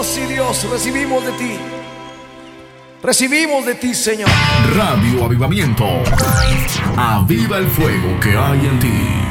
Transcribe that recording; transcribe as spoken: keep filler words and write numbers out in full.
sí, Dios, recibimos de ti. Recibimos de ti, Señor. Radio Avivamiento. Aviva el fuego que hay en ti.